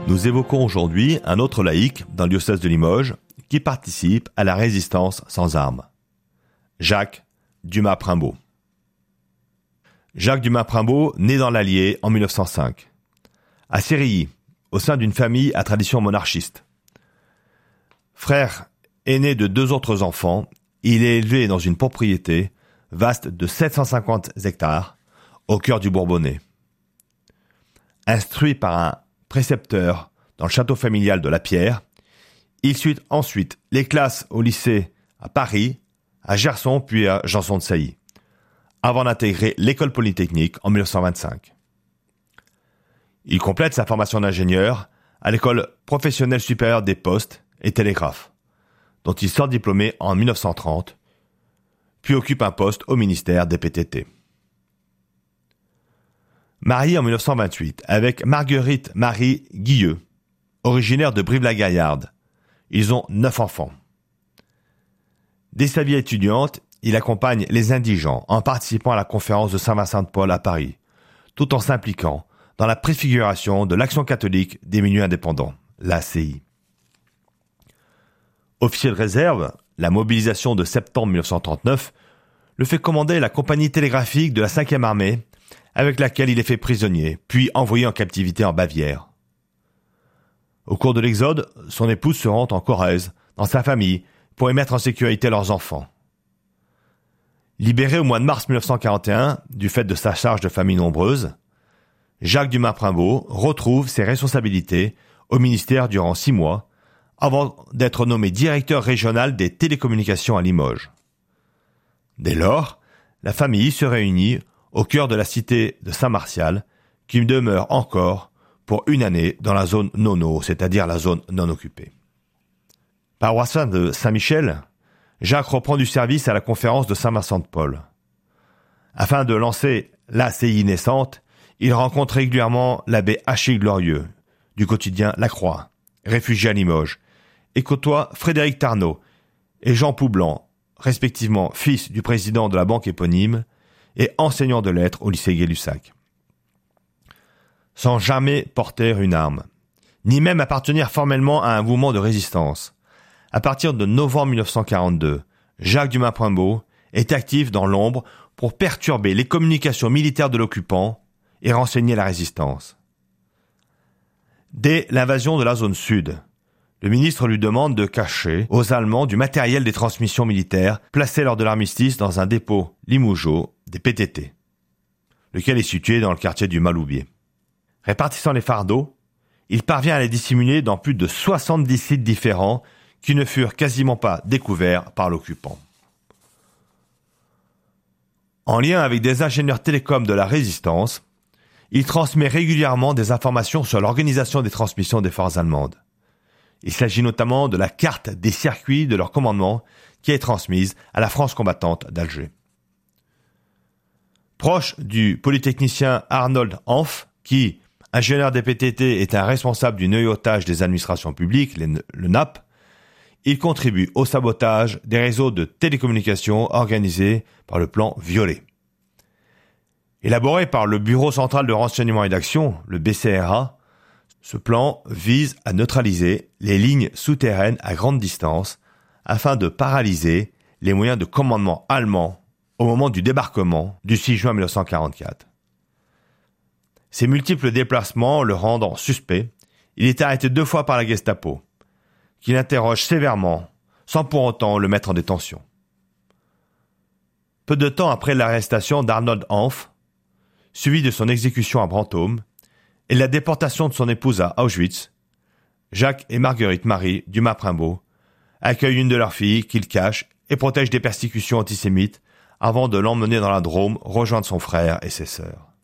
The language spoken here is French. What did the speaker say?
Nous évoquons aujourd'hui un autre laïc dans le diocèse de Limoges qui participe à la résistance sans armes. Jacques Dumas-Primbaud. Jacques Dumas-Primbaud naît dans l'Allier en 1905. À Sérilly, au sein d'une famille à tradition monarchiste. Frère aîné de 2 autres enfants, il est élevé dans une propriété vaste de 750 hectares au cœur du Bourbonnais. Instruit par un précepteur dans le château familial de La Pierre, il suit ensuite les classes au lycée à Paris, à Gerson puis à Janson-de-Sailly, avant d'intégrer l'école polytechnique en 1925. Il complète sa formation d'ingénieur à l'école professionnelle supérieure des postes et télégraphes, dont il sort diplômé en 1930, puis occupe un poste au ministère des PTT. Marié en 1928 avec Marguerite Marie Guilleux, originaire de Brive-la-Gaillarde, ils ont 9 enfants. Dès sa vie étudiante, il accompagne les indigents en participant à la conférence de Saint-Vincent-de-Paul à Paris, tout en s'impliquant dans la préfiguration de l'Action catholique des milieux indépendants, l'ACI. Officier de réserve, la mobilisation de septembre 1939 le fait commander la compagnie télégraphique de la 5e armée, avec laquelle il est fait prisonnier, puis envoyé en captivité en Bavière. Au cours de l'exode, son épouse se rend en Corrèze, dans sa famille, pour y mettre en sécurité leurs enfants. Libéré au mois de mars 1941, du fait de sa charge de famille nombreuse, Jacques Dumas-Primbaud retrouve ses responsabilités au ministère durant 6 mois, avant d'être nommé directeur régional des télécommunications à Limoges. Dès lors, la famille se réunit au cœur de la cité de Saint-Martial, qui demeure encore pour 1 année dans la zone nono, c'est-à-dire la zone non occupée. Paroissien de Saint-Michel, Jacques reprend du service à la conférence de Saint-Vincent-de-Paul. Afin de lancer l'ACI naissante, il rencontre régulièrement l'abbé Achille Glorieux, du quotidien La Croix, réfugié à Limoges, et côtoie Frédéric Tarnot et Jean Poublan, respectivement fils du président de la banque éponyme et enseignant de lettres au lycée Gay-Lussac. Sans jamais porter une arme, ni même appartenir formellement à un mouvement de résistance, à partir de novembre 1942, Jacques Dumas-Primbaud est actif dans l'ombre pour perturber les communications militaires de l'occupant et renseigner la résistance. Dès l'invasion de la zone sud, le ministre lui demande de cacher aux Allemands du matériel des transmissions militaires placé lors de l'armistice dans un dépôt limougeot des PTT, lequel est situé dans le quartier du Maloubier. Répartissant les fardeaux, il parvient à les dissimuler dans plus de 70 sites différents qui ne furent quasiment pas découverts par l'occupant. En lien avec des ingénieurs télécoms de la résistance, il transmet régulièrement des informations sur l'organisation des transmissions des forces allemandes. Il s'agit notamment de la carte des circuits de leur commandement qui est transmise à la France combattante d'Alger. Proche du polytechnicien Arnold Hanf, qui, ingénieur des PTT, est un responsable du noyautage des administrations publiques, le NAP, il contribue au sabotage des réseaux de télécommunications organisés par le plan Violet. Élaboré par le Bureau central de renseignement et d'action, le BCRA, ce plan vise à neutraliser les lignes souterraines à grande distance afin de paralyser les moyens de commandement allemands au moment du débarquement du 6 juin 1944. Ces multiples déplacements le rendant suspect, il est arrêté 2 fois par la Gestapo, qui l'interroge sévèrement, sans pour autant le mettre en détention. Peu de temps après l'arrestation d'Arnold Hanf, suivi de son exécution à Brantôme, et la déportation de son épouse à Auschwitz, Jacques et Marguerite Marie Dumas-Primbaud accueillent une de leurs filles qu'ils cachent et protègent des persécutions antisémites avant de l'emmener dans la Drôme rejoindre son frère et ses sœurs.